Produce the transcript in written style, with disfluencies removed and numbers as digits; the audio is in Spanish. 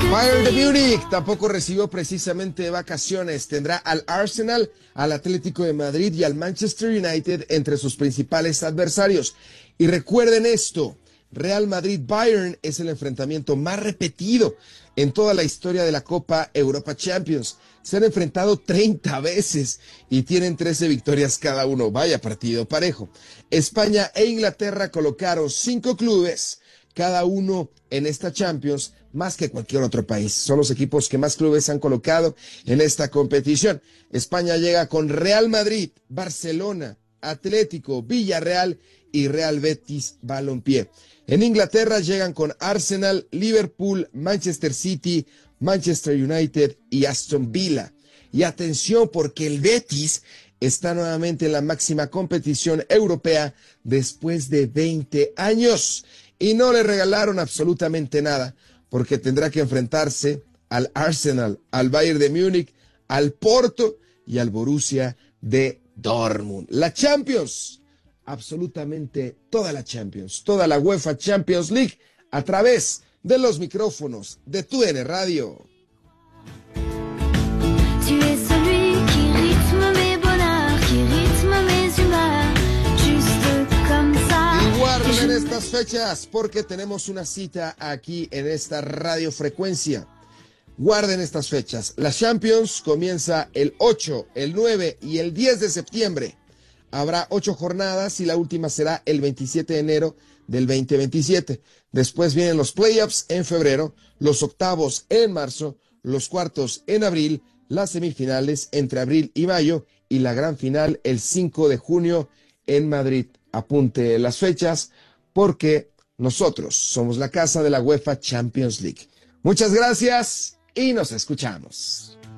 Bayern de Múnich tampoco recibió precisamente vacaciones. Tendrá al Arsenal, al Atlético de Madrid y al Manchester United entre sus principales adversarios. Y recuerden esto, Real Madrid-Bayern es el enfrentamiento más repetido en toda la historia de la Copa Europa Champions. Se han enfrentado 30 veces y tienen 13 victorias cada uno. Vaya partido parejo. España e Inglaterra colocaron 5 clubes cada uno en esta Champions, más que cualquier otro país. Son los equipos que más clubes han colocado en esta competición. España llega con Real Madrid, Barcelona, Atlético, Villarreal y Real Betis Balompié. En Inglaterra llegan con Arsenal, Liverpool, Manchester City, Manchester United y Aston Villa. Y atención, porque el Betis está nuevamente en la máxima competición europea después de 20 años. Y no le regalaron absolutamente nada, porque tendrá que enfrentarse al Arsenal, al Bayern de Múnich, al Porto y al Borussia de Dortmund. La Champions, absolutamente toda la Champions, toda la UEFA Champions League, a través de los micrófonos de TUDN Radio. Tu es celui qui rythme mes bonheurs, qui rythme mes humeurs, juste comme ça. Y guarden estas fechas porque tenemos una cita aquí en esta radiofrecuencia. Guarden estas fechas. La Champions comienza el 8, el 9 y el 10 de septiembre. Habrá 8 jornadas y la última será el 27 de enero del 2027. Después vienen los playoffs en febrero, los octavos en marzo, los cuartos en abril, las semifinales entre abril y mayo y la gran final el 5 de junio en Madrid. Apunte las fechas porque nosotros somos la casa de la UEFA Champions League. Muchas gracias y nos escuchamos.